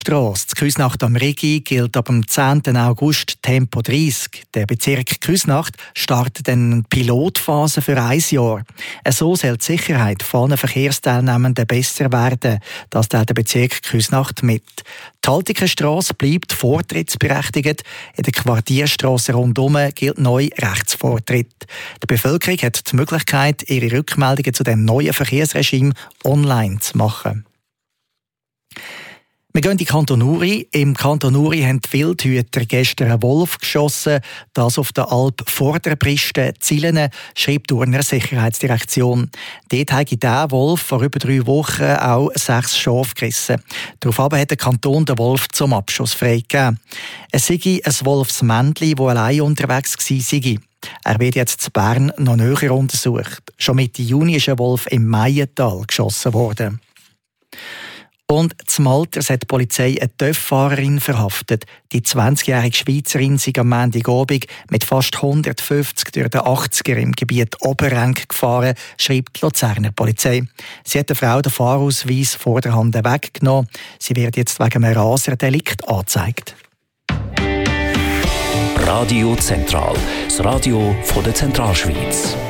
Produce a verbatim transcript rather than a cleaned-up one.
Strasse in Küsnacht am Rigi gilt ab dem zehnten August Tempo dreißig. Der Bezirk Küsnacht startet eine Pilotphase für ein Jahr. So soll die Sicherheit von allen Verkehrsteilnehmenden besser werden. Das teilt der Bezirk Küsnacht mit. Die Haltikenstrasse bleibt vortrittsberechtigt. In der Quartierstrasse rundum gilt neu Rechtsvortritt. Die Bevölkerung hat die Möglichkeit, ihre Rückmeldungen zu dem neuen Verkehrsregime online zu machen. Wir gehen in den Kanton Uri. Im Kanton Uri haben die Wildhüter gestern einen Wolf geschossen. Das auf der Alp Vorderbriste Zielene, schreibt die Urner Sicherheitsdirektion. Dort hat der Wolf vor über drei Wochen auch sechs Schafe gerissen. Daraufhin hat der Kanton den Wolf zum Abschuss freigegeben. Es sei ein Wolfsmännchen, das allein unterwegs war. Er wird jetzt zu Bern noch näher untersucht. Schon Mitte Juni ist ein Wolf im Maiental geschossen worden. Und zum Malters hat die Polizei eine TÜV-Fahrerin verhaftet. Die zwanzigjährige Schweizerin sei am Montagabend mit fast hundertfünfzig durch den achtziger im Gebiet Obereng gefahren, schreibt die Luzerner Polizei. Sie hat der Frau den Fahrausweis vor der Hand weggenommen. Sie wird jetzt wegen einem Raserdelikt angezeigt. Radio Zentral, das Radio von der Zentralschweiz.